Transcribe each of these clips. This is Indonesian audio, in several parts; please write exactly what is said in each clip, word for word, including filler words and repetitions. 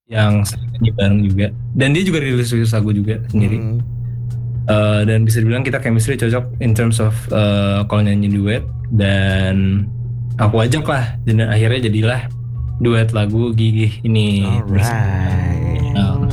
yang sering nyanyi bareng juga. Dan dia juga rilis lagu juga sendiri. Hmm. Uh, dan bisa dibilang kita chemistry cocok in terms of uh, kalau nyanyi duet. Dan aku ajak lah, dan akhirnya jadilah duet lagu Gigih ini. Alright. Nah.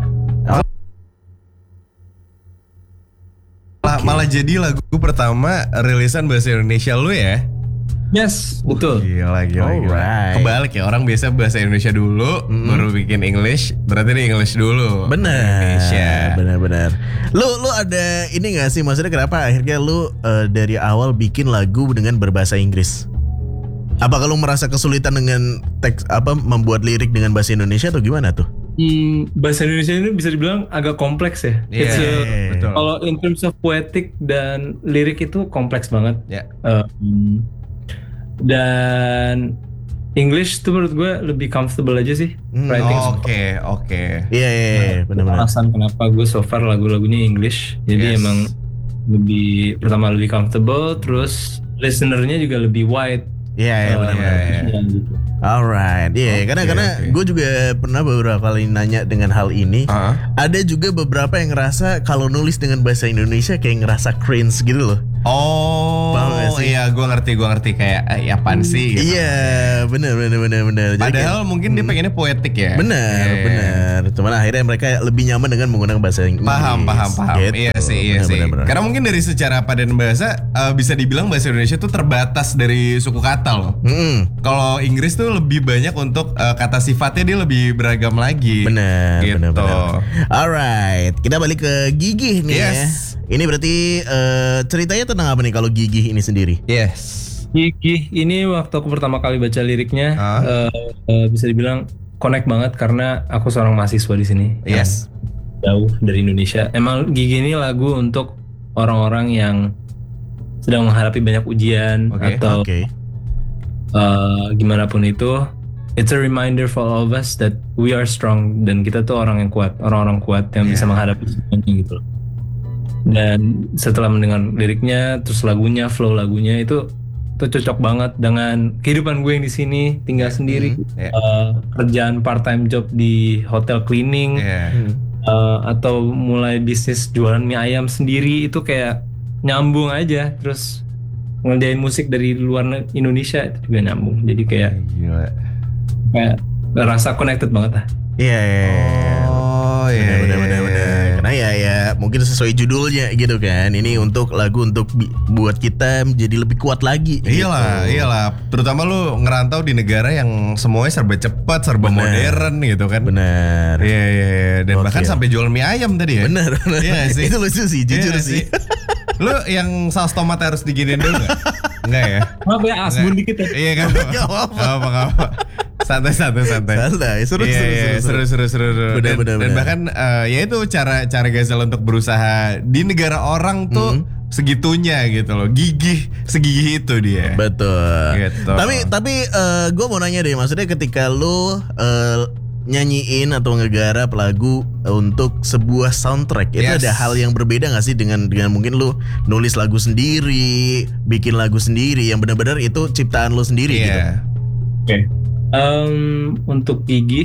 Malah, okay. malah jadi lagu pertama rilisan bahasa Indonesia lu ya? Yes, betul. Uh, gila, gila, gila. Kebalik ya, orang biasa bahasa Indonesia dulu, mm. baru bikin English, berarti ini English dulu. Bener, bener-bener. Lu, lu ada ini gak sih, maksudnya kenapa akhirnya lu uh, dari awal bikin lagu dengan berbahasa Inggris? Apakah lu merasa kesulitan dengan teks apa membuat lirik dengan bahasa Indonesia atau gimana tuh? Hmm, bahasa Indonesia ini bisa dibilang agak kompleks ya. Yeah, yeah, betul. Kalau in terms of poetic dan lirik itu kompleks banget. Yeah. Um, dan English tuh menurut gue lebih comfortable aja sih hmm, writing. Oke, oke. Iya, iya, benar-benar. Alasan kenapa gue so far lagu-lagunya English. Jadi yes. emang lebih pertama lebih comfortable, terus listenernya juga lebih wide. Iya, iya, benar-benar. Gitu. Alright, iya, yeah, okay, karena karena okay. gue juga pernah beberapa kali nanya dengan hal ini. Uh-huh. Ada juga beberapa yang ngerasa kalau nulis dengan bahasa Indonesia kayak ngerasa cringe gitu loh. Oh, iya, gue ngerti, gue ngerti kayak eh, apaan sih? Gitu. Iya, benar, benar, benar, benar. Padahal kayak, hmm, mungkin dia pengennya poetik ya. Benar, yeah. benar. Cuman akhirnya mereka lebih nyaman dengan menggunakan bahasa Inggris. Paham, paham, paham. Gitu. Iya sih, iya bener, sih. Bener, bener. Karena mungkin dari secara padan bahasa uh, bisa dibilang bahasa Indonesia tuh terbatas dari suku kata loh. Mm-hmm. Kalau Inggris tuh lebih banyak untuk uh, kata sifatnya dia lebih beragam lagi. Benar, gitu. benar, benar. Alright, kita balik ke Gigih nih yes. ya. Ini berarti uh, ceritanya tentang apa nih kalau Gigih ini sendiri? Yes. Gigih ini waktu aku pertama kali baca liriknya huh? uh, uh, bisa dibilang connect banget karena aku seorang mahasiswa di sini. Yes. Jauh dari Indonesia. Emang Gigih ini lagu untuk orang-orang yang sedang menghadapi banyak ujian okay. atau okay. Uh, gimana pun itu. It's a reminder for all of us that we are strong dan kita tuh orang yang kuat, orang-orang kuat yang yeah. bisa menghadapi semuanya gitu loh. Dan setelah mendengar liriknya, terus lagunya, flow lagunya itu itu cocok banget dengan kehidupan gue yang di sini, tinggal yeah. sendiri, mm, yeah. uh, kerjaan part time job di hotel cleaning, yeah. uh, atau mulai bisnis jualan mie ayam sendiri itu kayak nyambung aja. Terus ngerjain musik dari luar Indonesia itu juga nyambung. Jadi kayak Gila. kayak rasa connected banget lah. Iya. Yeah, yeah. Oh iya. Benar-benar. Karena ya ya mungkin sesuai judulnya gitu kan. Ini untuk lagu untuk bi- buat kita menjadi lebih kuat lagi. Iyalah, gitu. iyalah. Terutama lu ngerantau di negara yang semuanya serba cepat, serba bener. modern gitu kan. Benar. Iya iya iya. Dan okay. bahkan sampai jual mie ayam tadi ya. Benar. Iya sih. Itu lucu sih, jujur iya sih. Lu yang saus tomat harus diginiin dulu enggak? Enggak ya? Maaf ya, asbun dikit ya. Iya kan? Enggak apa-apa. Santai santai santai. Santai, seru yeah, seru, yeah, seru seru seru seru. Bener, dan, bener, dan bener. bahkan uh, ya itu cara cara Ghazal untuk berusaha di negara orang tuh mm. segitunya gitu loh, gigih segigih itu dia. Betul. Gitu. Tapi tapi uh, gue mau nanya deh, maksudnya ketika lu uh, nyanyiin atau ngegarap lagu untuk sebuah soundtrack yes. itu ada hal yang berbeda nggak sih dengan dengan mungkin lu nulis lagu sendiri, bikin lagu sendiri yang benar-benar itu ciptaan lu sendiri yeah. gitu. Oke. Okay. Um, untuk Gigih,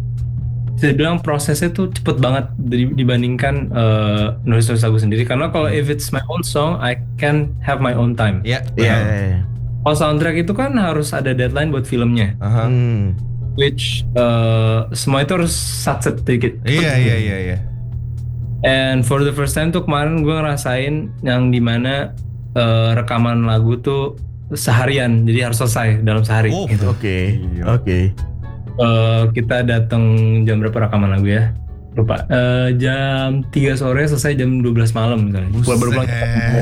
saya bilang prosesnya tuh cepet banget dibandingkan uh, nulis-nulis lagu sendiri. Karena kalau if it's my own song, I can have my own time. Iya. Yeah. Yeah. Yeah. Kalau soundtrack itu kan harus ada deadline buat filmnya. Uh-huh. Hmm. Which uh, semua itu harus satset dikit. Iya iya iya iya. And for the first time tuh kemarin gue ngerasain yang dimana uh, rekaman lagu tuh seharian, jadi harus selesai dalam sehari. Oh, gitu. Oke, okay. oke. Okay. Uh, kita datang jam berapa rekaman lagu ya? Lupa. Uh, jam tiga sore selesai jam dua belas malam misalnya. Buset. Baru pulang.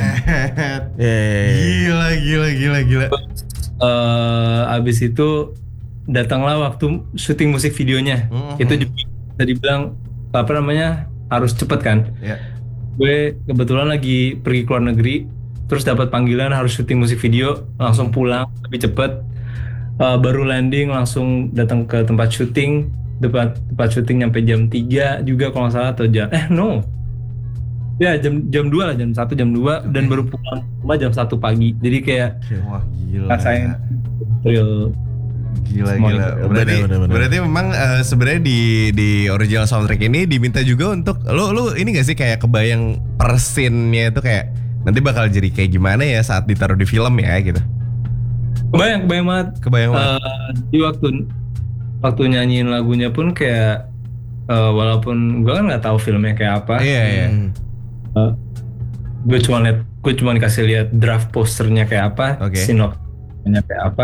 Gila, gila, gila, gila. Uh, abis itu datanglah waktu syuting musik videonya. Mm-hmm. Itu juga bisa dibilang apa namanya harus cepet kan? Yeah. Gue kebetulan lagi pergi ke luar negeri. Terus dapat panggilan harus syuting musik video, langsung pulang lebih cepet. Uh, baru landing langsung datang ke tempat syuting, tempat tempat syuting nyampe jam tiga juga kalau nggak salah atau jam eh no, ya jam jam dua lah, jam satu jam dua okay. Dan baru pulang rumah jam satu pagi. Jadi kayak wah gila. Rasain real Gila gila. Berarti bener, bener, berarti memang uh, sebenarnya di di original soundtrack ini diminta juga untuk lu lu ini gak sih kayak kebayang persinnya itu kayak nanti bakal jadi kayak gimana ya saat ditaruh di film ya gitu. Kebayang, kebayang banget. Kebayang banget. Uh, di waktu waktu nyanyiin lagunya pun kayak uh, walaupun gue kan nggak tahu filmnya kayak apa. Iya iya. Uh, gue cuma lihat, gue cuma dikasih lihat draft posternya kayak apa, okay. sinopsisnya kayak apa.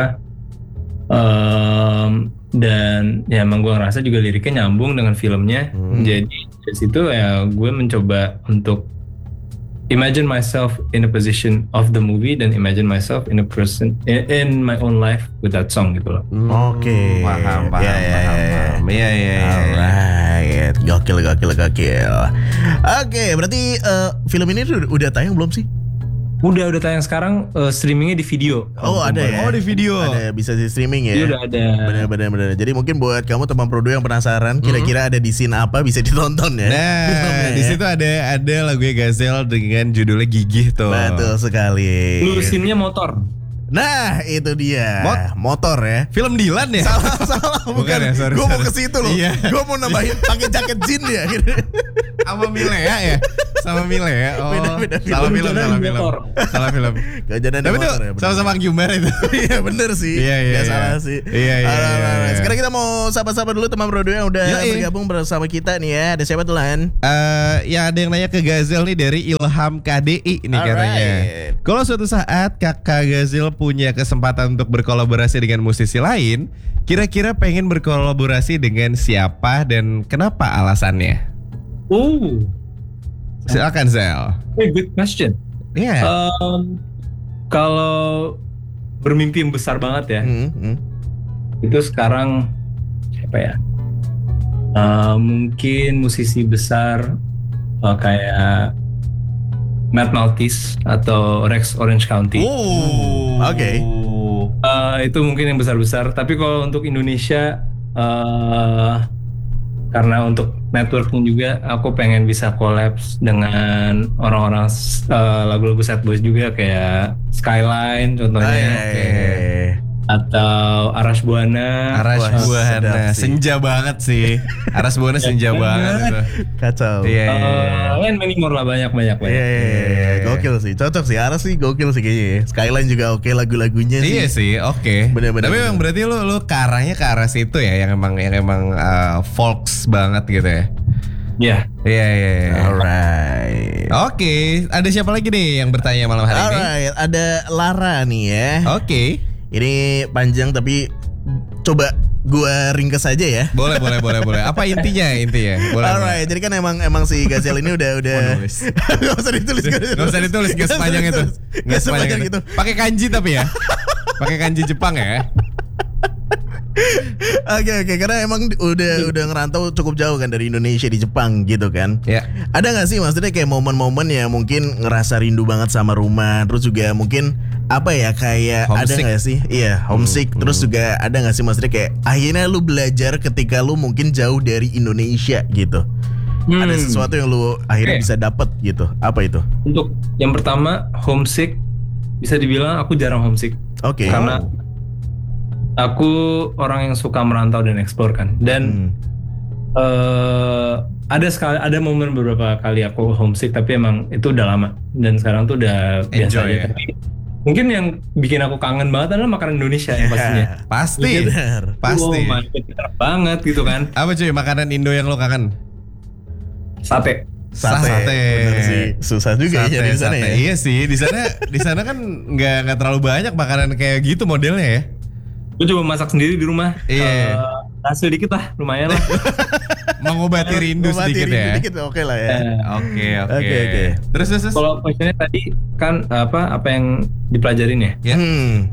Um, dan ya emang gue ngerasa juga liriknya nyambung dengan filmnya. Hmm. Jadi dari situ ya gue mencoba untuk imagine myself in a position of the movie dan imagine myself in a person in, in my own life with that song gitu loh. Hmm. Oke. Okay. Paham, paham, ya, ya, paham, paham. Iya, iya, iya. Alright, gokil, gokil, gokil. Oke, okay, berarti uh, film ini udah, udah tayang belum sih? Udah udah tayang sekarang, uh, streamingnya di video. Oh, ada ya? Oh, di video. Ada, bisa di streaming ya? Iya udah ada. Benar-benar benar. Jadi mungkin buat kamu teman Prodo yang penasaran, kira-kira ada di scene apa bisa ditonton ya? Nah, di situ ya. ada ada lagunya Gazelle dengan judulnya Gigih tuh. Betul sekali. Lu scene-nya motor. Nah, itu dia. Mot motor ya. Film Dilan ya? Salah, salah. Bukan, bukan ya, sorry. Gue mau ke situ loh. Iya. Gue mau nambahin pakai jaket jean ya. Sama Milea ya? Sama Milea. Oh, beda, beda, salah film, salah film. Salah film. Kejadan tapi itu ya, sama-sama Gyumar itu. Iya bener sih. Iya, iya. Gak salah sih. Iya, iya, iya, iya. Sekarang kita mau sapa-sapa dulu teman Prodo yang udah Yoi. bergabung bersama kita nih ya. Ada siapa tuh Lan? Uh, ya ada yang nanya ke Gazelle nih dari Ilham K D I nih katanya. Kalau suatu saat kakak Gazelle punya kesempatan untuk berkolaborasi dengan musisi lain, kira-kira pengen berkolaborasi dengan siapa dan kenapa alasannya? Oh, silakan Zel. Hey, good question. Iya. Yeah. Um, kalau bermimpi yang besar banget ya, hmm, hmm. itu sekarang siapa ya? Uh, mungkin musisi besar uh, kayak Matt Maltese atau Rex Orange County. Oh, oke. Okay. Uh, itu mungkin yang besar-besar. Tapi kalau untuk Indonesia, uh, karena untuk networking juga, aku pengen bisa collabs dengan orang-orang uh, lagu-lagu Sad Boys juga kayak Skyline contohnya. Ay, kayak, atau Aras Buana. Aras Buana senja banget sih. Aras Buana senja banget itu. Kacau. Iya. Yeah, yeah. uh, many more lah, banyak banyak banyak. Iya, yeah, yeah, yeah. Gokil sih. Cocok sih. Aras sih gokil sih kayaknya. Skyline juga oke okay, lagu-lagunya sih. Iya sih, oke. Okay. Bener-bener. Tapi memang berarti lu lu ke arahnya ke arah situ ya, yang emang yang emang uh, folks banget gitu ya. Iya. Iya, iya, iya. Alright. Oke, okay. Ada siapa lagi nih yang bertanya malam hari Alright. ini? Alright, ada Lara nih ya. Oke. Okay. Ini panjang tapi coba gua ringkas aja ya. Boleh, boleh, boleh, boleh. Apa intinya? Intinya. Boleh. Alright, boleh. Jadi kan emang emang si Gazelle ini udah udah Gak usah ditulis. Gak usah ditulis, gak sepanjang itu. Gak sepanjang itu. Pakai kanji tapi ya. Pakai kanji Jepang ya. Oke oke karena emang udah udah ngerantau cukup jauh kan dari Indonesia di Jepang gitu kan. Ya. Ada nggak sih maksudnya kayak momen-momen yang mungkin ngerasa rindu banget sama rumah, terus juga mungkin apa ya kayak homesick. Ada nggak sih? Iya homesick. Hmm, terus hmm. juga ada nggak sih maksudnya kayak akhirnya lu belajar ketika lu mungkin jauh dari Indonesia gitu. Hmm. Ada sesuatu yang lu akhirnya okay. bisa dapet gitu. Apa itu? Untuk yang pertama homesick bisa dibilang aku jarang homesick. Oke. Okay. Karena oh. aku orang yang suka merantau dan eksplor kan, dan hmm. uh, ada sekali ada momen beberapa kali aku homesick tapi emang itu udah lama dan sekarang tuh udah Enjoy, biasa aja. Ya? Tapi mungkin yang bikin aku kangen banget adalah makanan Indonesia yang pastinya. Pasti, bener. Pasti. Oh my God, banget gitu kan. Apa cuy makanan Indo yang lo kangen? Sate. Sate, sate. Sih. Susah juga ya di sana ya. Iya sih, di sana di sana kan nggak nggak terlalu banyak makanan kayak gitu modelnya ya. Gue coba masak sendiri di rumah. Iya. Uh, hasil dikit lah, lumayan lah. Mengobati rindu Mengobati sedikit rindu ya. Dikit oke okay lah ya. Oke oke. Oke oke. Terus terus. Kalau questionnya tadi kan apa apa yang dipelajarin ya? Ya. Hmm.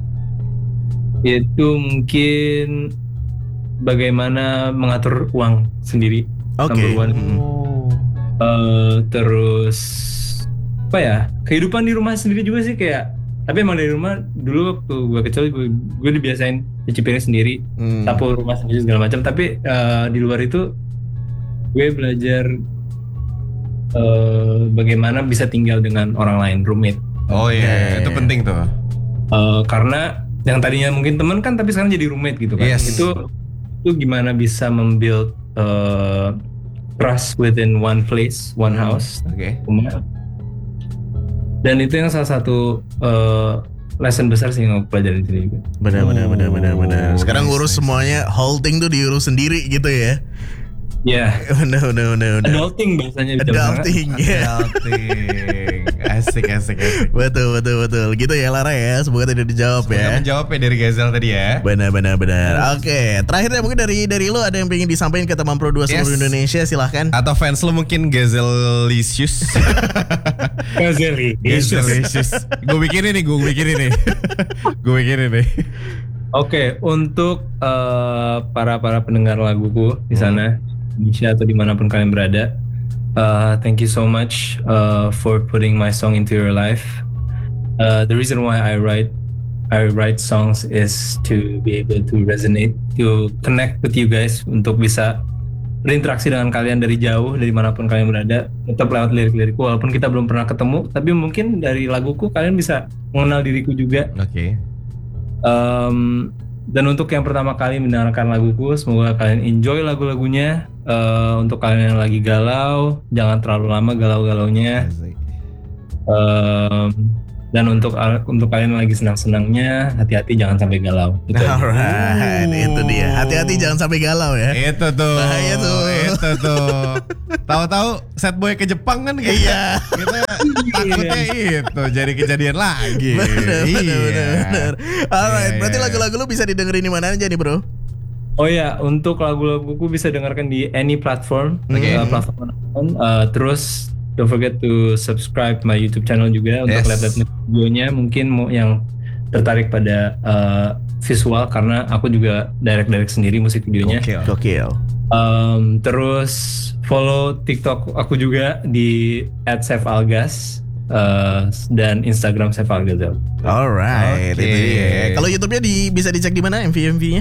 Itu mungkin bagaimana mengatur uang sendiri. Oke. Okay. Hmm. Uh, terus apa ya? Kehidupan di rumah sendiri juga sih kayak. Tapi emang dari rumah dulu waktu gue kecil gue, gue dibiasain nyicipinnya sendiri, hmm. sapu rumah sendiri segala macam. Tapi uh, di luar itu gue belajar uh, bagaimana bisa tinggal dengan orang lain, roommate. Oh iya, yeah. Itu penting tuh. Uh, karena yang tadinya mungkin teman kan tapi sekarang jadi roommate gitu kan. Yes. Itu itu gimana bisa membuild uh, trust within one place, one house. Oke. Okay. Dan itu yang salah satu uh, lesson besar sih yang aku pelajarin di sini juga. Benar, benar, benar, benar, benar. Sekarang ngurus semuanya, whole thing tuh diurus sendiri gitu ya. Ya. Yeah. Benar, benar, benar, benar. Adulting bahasanya. Adulting, ya. Adulting. Asik, asik, asik. Betul, betul, betul. Gitu ya Lara ya. Semoga tidak dijawab Semoga ya. menjawab ya dari Gazel tadi ya. Benar, benar, benar. Oke, okay. Terakhirnya mungkin dari dari lo ada yang pengen disampaikan ke teman Pro dua seluruh yes. Indonesia, silahkan. Atau fans lo mungkin Gazelicious. Gazelicious. Gue bikin ini, gue bikin ini. Gue bikin ini. Oke, okay, untuk uh, para para pendengar laguku di sana, Indonesia atau dimanapun kalian berada, uh, thank you so much uh, for putting my song into your life. Uh, the reason why I write I write songs is to be able to resonate, to connect with you guys, untuk bisa berinteraksi dengan kalian dari jauh, dari manapun kalian berada, tetap lewat lirik-lirikku walaupun kita belum pernah ketemu, tapi mungkin dari laguku kalian bisa mengenal diriku juga. Oke. Okay. Um, dan untuk yang pertama kali mendengarkan laguku, semoga kalian enjoy lagu-lagunya. Uh, untuk kalian yang lagi galau, jangan terlalu lama galau-galaunya. Um, dan untuk untuk kalian yang lagi senang-senangnya, hati-hati jangan sampai galau. Itu Alright, itu dia. Hati-hati jangan sampai galau ya. Itu tuh. Bahaya tuh. Itu tuh. Tahu-tahu set boy ke Jepang kan gitu. Iya. Kita takutnya itu jadi kejadian lagi. Bener, iya. bener, bener, bener. Alright, Iya, berarti iya. lagu-lagu lu bisa didengerin di mana aja nih, Bro? Oh ya, untuk lagu-laguku bisa dengarkan di any platform, Okay. uh, platform manapun. Uh, terus don't forget to subscribe my YouTube channel juga untuk Yes. lihat-lihat videonya. Mungkin mau yang tertarik pada uh, visual karena aku juga direct-direct sendiri musik videonya. Gokil. Gokil. Um, terus follow TikTok aku juga di at sefalgas uh, dan Instagram sefalgazel. Alright, Oke. itu dia. Kalau YouTube-nya di, bisa dicek di mana M V M V-nya?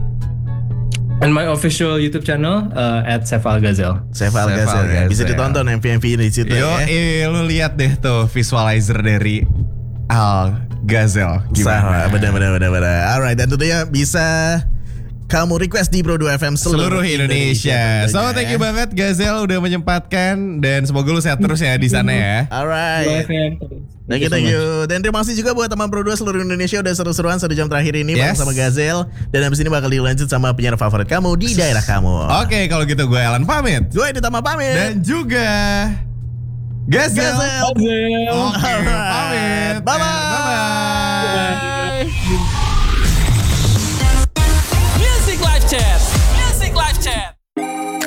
And my official YouTube channel uh, at sefalgazel. Saif Algazel ya. Bisa ditonton M V M V di situ Yo, ya. eh, lu lihat deh tuh visualizer dari Al Gazel. Sama, Gimana? benar benar benar benar. Alright, dan tentunya bisa kamu request di Pro dua F M seluruh, Seluruh Indonesia. Indonesia. So thank you banget Gazel udah menyempatkan dan semoga lu sehat terus ya di sana ya. Alright. Thank you, thank you. Dan terima kasih juga buat teman Pro dua seluruh Indonesia udah seru-seruan satu jam terakhir ini bareng Yes. sama Gazel. Dan habis ini bakal dilanjut sama penyiar favorit kamu di daerah kamu. Oke, kalau gitu gue Alan pamit. Gue Ditama pamit. Dan juga Gazel. Gazel. Oke, Alright. pamit. Bye-bye. Bye-bye.